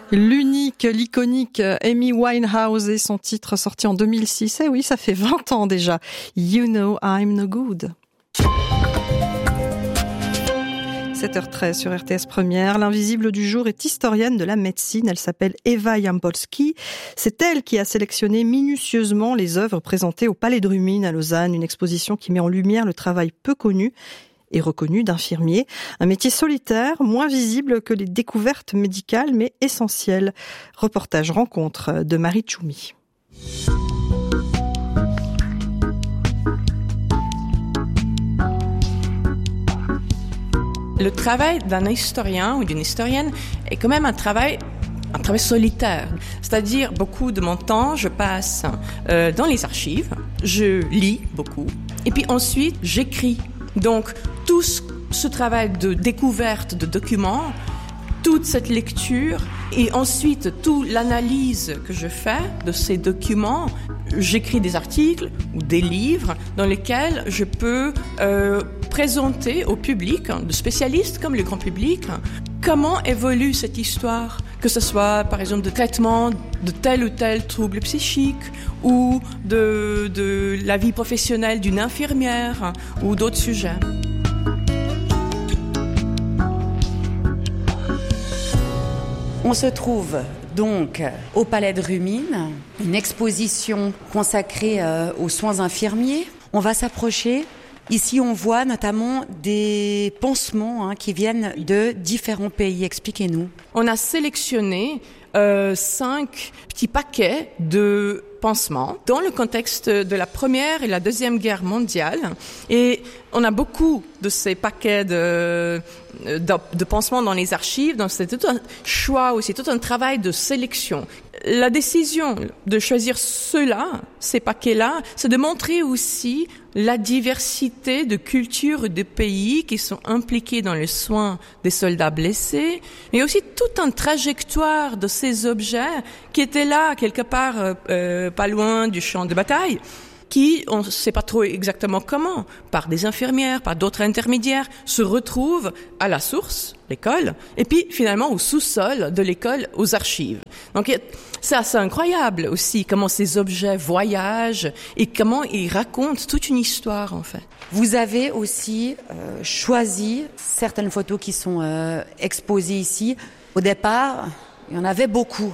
L'iconique Amy Winehouse et son titre sorti en 2006. Eh oui, ça fait 20 ans déjà. You know I'm no good. 7h13 sur RTS Première. L'invisible du jour est historienne de la médecine. Elle s'appelle Eva Jampolsky. C'est elle qui a sélectionné minutieusement les œuvres présentées au Palais de Rumine à Lausanne. Une exposition qui met en lumière le travail peu connu et reconnu d'infirmier. Un métier solitaire, moins visible que les découvertes médicales, mais essentiel. Reportage rencontre de Marie Tchoumi. Le travail d'un historien ou d'une historienne est quand même un travail solitaire. C'est-à-dire, beaucoup de mon temps, je passe dans les archives, je lis beaucoup, et puis ensuite, j'écris. Donc, tout ce travail de découverte de documents, toute cette lecture, et ensuite, toute l'analyse que je fais de ces documents, j'écris des articles ou des livres dans lesquels je peux présenter au public, de spécialistes comme le grand public, comment évolue cette histoire, que ce soit par exemple de traitement de tel ou tel trouble psychique ou de la vie professionnelle d'une infirmière ou d'autres sujets. On se trouve donc au Palais de Rumine, une exposition consacrée aux soins infirmiers. On va s'approcher. Ici, on voit notamment des pansements qui viennent de différents pays. Expliquez-nous. On a sélectionné 5 petits paquets de pansements dans le contexte de la Première et la Deuxième Guerre mondiale. Et on a beaucoup de ces paquets de pansements dans les archives. Donc c'est tout un choix aussi, tout un travail de sélection. La décision de choisir ces paquets-là, c'est de montrer aussi la diversité de cultures et de pays qui sont impliqués dans les soins des soldats blessés, mais aussi toute une trajectoire de ces objets qui étaient là, quelque part, pas loin du champ de bataille, qui, on ne sait pas trop exactement comment, par des infirmières, par d'autres intermédiaires, se retrouvent à la source, l'école, et puis finalement au sous-sol de l'école, aux archives. Donc c'est assez incroyable aussi comment ces objets voyagent et comment ils racontent toute une histoire en fait. Vous avez aussi choisi certaines photos qui sont exposées ici. Au départ, il y en avait beaucoup.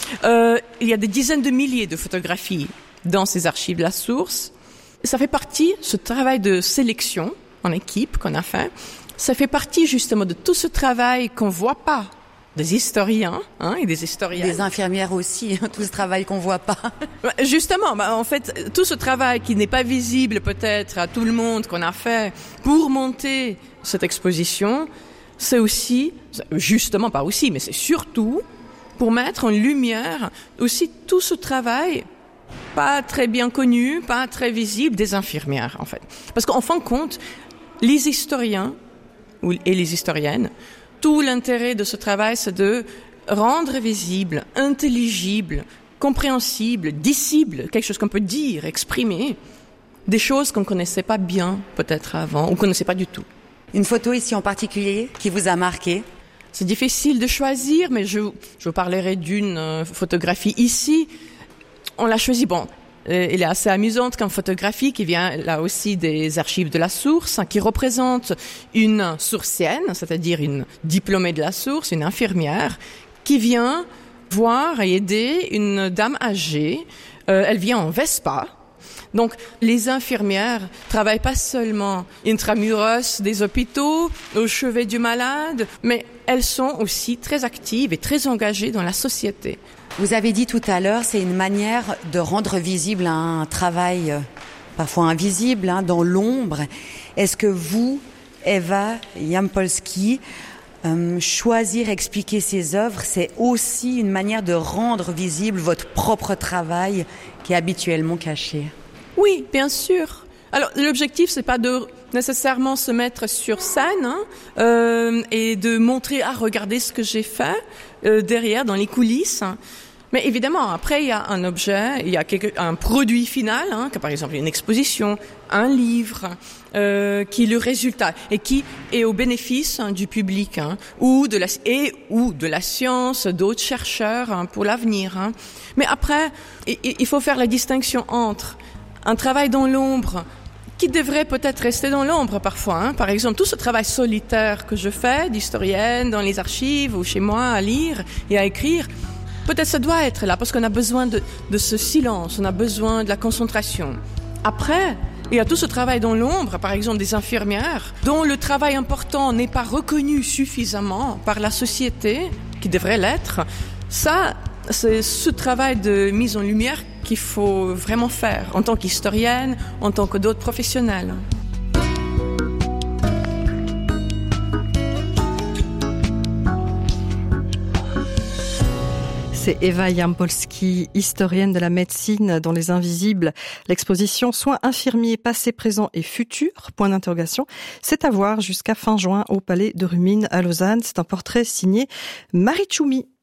Il y a des dizaines de milliers de photographies dans ces archives de la source. Ça fait partie, ce travail de sélection en équipe qu'on a fait, ça fait partie justement de tout ce travail qu'on voit pas des historiens et des historiennes. Des infirmières aussi, tout ce travail qu'on voit pas. Justement, en fait, tout ce travail qui n'est pas visible peut-être à tout le monde qu'on a fait pour monter cette exposition, c'est aussi, justement pas aussi, mais c'est surtout pour mettre en lumière aussi tout ce travail pas très bien connu, pas très visible des infirmières en fait. Parce qu'en fin de compte, les historiens et les historiennes, tout l'intérêt de ce travail, c'est de rendre visible, intelligible, compréhensible, dissible, quelque chose qu'on peut dire, exprimer, des choses qu'on ne connaissait pas bien peut-être avant ou qu'on ne connaissait pas du tout. Une photo ici en particulier qui vous a marqué? C'est difficile de choisir, mais je vous parlerai d'une photographie ici. On l'a choisie, elle est assez amusante comme photographie qui vient là aussi des archives de la source, qui représente une sourcienne, c'est-à-dire une diplômée de la source, une infirmière, qui vient voir et aider une dame âgée. Elle vient en Vespa. Donc, les infirmières travaillent pas seulement intramuros des hôpitaux, au chevet du malade, mais elles sont aussi très actives et très engagées dans la société. Vous avez dit tout à l'heure, c'est une manière de rendre visible un travail parfois invisible, dans l'ombre. Est-ce que vous, Eva Jampolsky, choisir, expliquer ses œuvres, c'est aussi une manière de rendre visible votre propre travail qui est habituellement caché? Oui, bien sûr. Alors, l'objectif, c'est pas de nécessairement se mettre sur scène et de montrer, regardez ce que j'ai fait derrière, dans les coulisses. Mais évidemment, après, il y a un objet, il y a un produit final, comme par exemple une exposition, un livre, qui est le résultat et qui est au bénéfice du public, ou de la science, d'autres chercheurs pour l'avenir. Mais après, il faut faire la distinction entre un travail dans l'ombre qui devrait peut-être rester dans l'ombre parfois. Par exemple, tout ce travail solitaire que je fais d'historienne dans les archives ou chez moi à lire et à écrire, peut-être ça doit être là parce qu'on a besoin de ce silence, on a besoin de la concentration. Après, il y a tout ce travail dans l'ombre, par exemple des infirmières, dont le travail important n'est pas reconnu suffisamment par la société, qui devrait l'être. Ça, c'est ce travail de mise en lumière qu'il faut vraiment faire en tant qu'historienne, en tant que d'autres professionnels. C'est Eva Jampolsky, historienne de la médecine dans Les Invisibles. L'exposition Soins infirmiers passés, présents et futurs, point d'interrogation. C'est à voir jusqu'à fin juin au Palais de Rumine à Lausanne. C'est un portrait signé Marie Tchoumi.